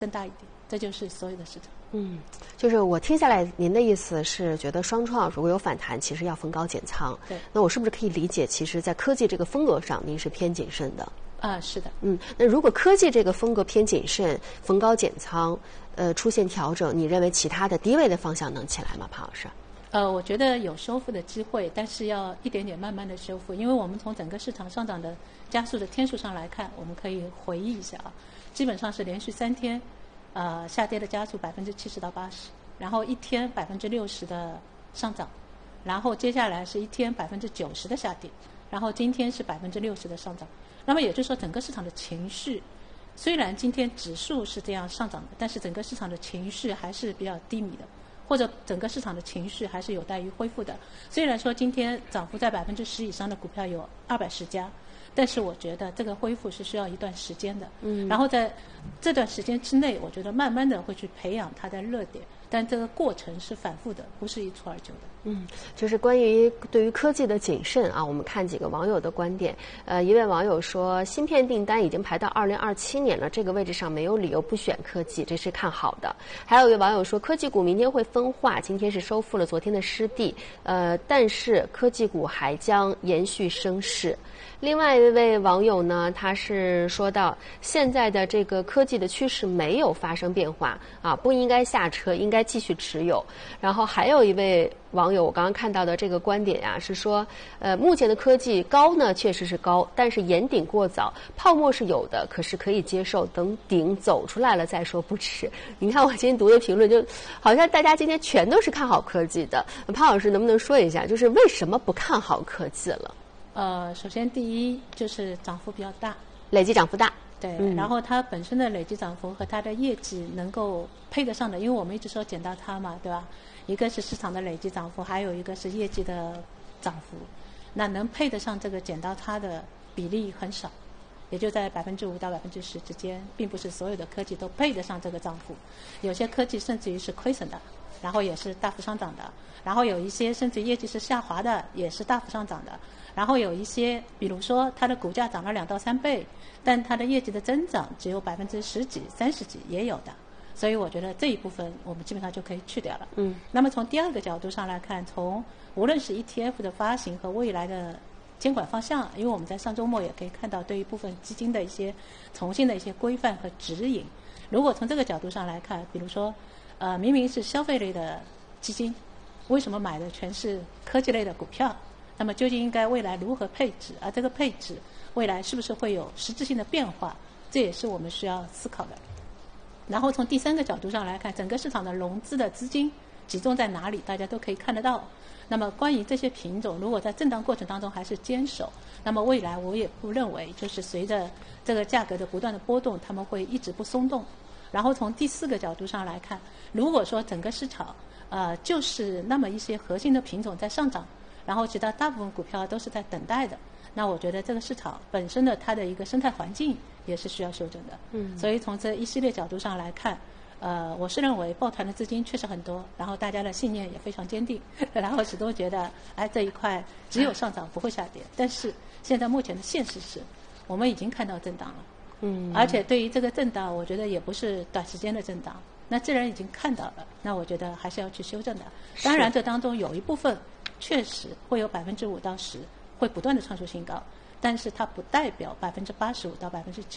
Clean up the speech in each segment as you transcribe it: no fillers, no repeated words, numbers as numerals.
更大一点，这就是所有的市场。 就是我听下来，您的意思是觉得双创如果有反弹，其实要逢高减仓。 对， 那我是不是可以理解，其实在科技这个风格上，您是偏谨慎的？ 是的。 那如果科技这个风格偏谨慎，逢高减仓，出现调整，你认为其他的低位的方向能起来吗，庞老师？ 我觉得有修复的机会，但是要一点点慢慢的修复，因为我们从整个市场上涨的加速的天数上来看，我们可以回忆一下基本上是连续3天，下跌的加速70%到80%，然后一天60%的上涨，然后接下来是一天90%的下跌，然后今天是60%的上涨。那么也就是说，整个市场的情绪，虽然今天指数是这样上涨的，但是整个市场的情绪还是比较低迷的。或者整个市场的情绪还是有待于恢复的。虽然说今天涨幅在10%以上的股票有210家，但是我觉得这个恢复是需要一段时间的。然后在这段时间之内，我觉得慢慢的会去培养它的热点，但这个过程是反复的，不是一蹴而就的。 就是关于对于科技的谨慎我们看几个网友的观点。一位网友说，芯片订单已经排到2027年了，这个位置上没有理由不选科技，这是看好的。还有一位网友说，科技股明天会分化，今天是收复了昨天的失地，但是科技股还将延续升势。另外一位网友呢，他是说到现在的这个科技的趋势没有发生变化不应该下车，应该继续持有。然后还有一位网友，我刚刚看到的这个观点是说，目前的科技高呢确实是高，但是沿顶过早，泡沫是有的，可是可以接受，等顶走出来了再说不迟。你看我今天读的评论，就好像大家今天全都是看好科技的。潘老师能不能说一下，就是为什么不看好科技了？ 首先第一就是涨幅比较大， 累计涨幅大。 对，然后它本身的累计涨幅和它的业绩能够配得上的，因为我们一直说捡到它嘛，对吧？一个是市场的累计涨幅，还有一个是业绩的涨幅，那能配得上这个捡到它的比例很少，也就在5%到10%之间，并不是所有的科技都配得上这个涨幅，有些科技甚至于是亏损的，然后也是大幅上涨的，然后有一些甚至业绩是下滑的，也是大幅上涨的。然后有一些，比如说它的股价涨了2到3倍，但它的业绩的增长只有10几、30几也有的，所以我觉得这一部分我们基本上就可以去掉了。那么从第二个角度上来看，从无论是 ETF 的发行和未来的监管方向，因为我们在上周末也可以看到对于部分基金的一些重新的一些规范和指引。如果从这个角度上来看，比如说明明是消费类的基金，为什么买的全是科技类的股票？那么究竟应该未来如何配置？而这个配置未来是不是会有实质性的变化？这也是我们需要思考的。然后从第三个角度上来看，整个市场的融资的资金集中在哪里，大家都可以看得到。那么关于这些品种，如果在震荡过程当中还是坚守，那么未来我也不认为就是随着这个价格的不断的波动，他们会一直不松动。然后从第四个角度上来看，如果说整个市场就是那么一些核心的品种在上涨，然后其他大部分股票都是在等待的，那我觉得这个市场本身的它的一个生态环境也是需要修正的。所以从这一系列角度上来看，我是认为抱团的资金确实很多，然后大家的信念也非常坚定，然后始终觉得这一块只有上涨不会下跌。但是现在目前的现实是，我们已经看到震荡了，而且对于这个震荡，我觉得也不是短时间的震荡。那既然已经看到了，那我觉得还是要去修正的。当然，这当中有一部分确实会有5%到10%会不断的创出新高，但是它不代表85%到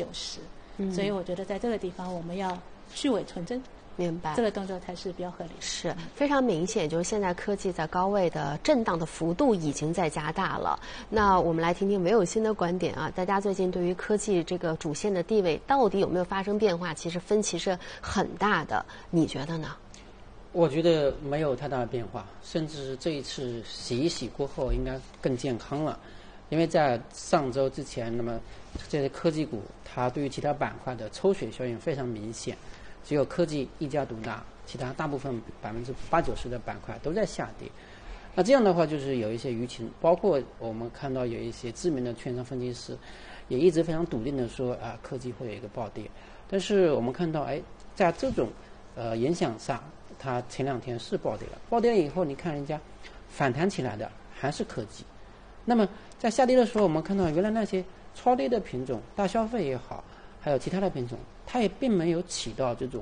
90%。所以我觉得在这个地方我们要去伪存真。 明白， 这个动作才是比较合理。 是非常明显，就是现在科技在高位的震荡的幅度已经在加大了。那我们来听听唯有新的观点大家最近对于科技这个主线的地位到底有没有发生变化？其实分歧是很大的，你觉得呢？ 我觉得没有太大的变化，甚至这一次洗一洗过后，应该更健康了。因为在上周之前，那么这些科技股它对于其他板块的抽血效应非常明显。只有科技一家独大，其他大部分80%-90%的板块都在下跌。那这样的话，就是有一些舆情，包括我们看到有一些知名的券商分析师，也一直非常笃定的说科技会有一个暴跌。但是我们看到，在这种影响下，它前2天是暴跌了。暴跌了以后，你看人家反弹起来的还是科技。那么在下跌的时候，我们看到原来那些超跌的品种，大消费也好，还有其他的品种， 它也并没有起到这种